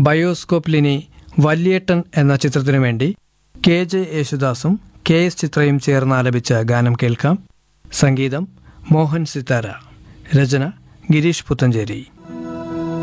ബയോസ്കോപ്പിലിനി വല്യേട്ടൻ എന്ന ചിത്രത്തിനു വേണ്ടി KJ യേശുദാസും KS ചിത്രയും ചേർന്ന് ആലപിച്ച ഗാനം കേൾക്കാം. സംഗീതം മോഹൻ സിത്താര, രചന ഗിരീഷ് പുത്തഞ്ചേരി.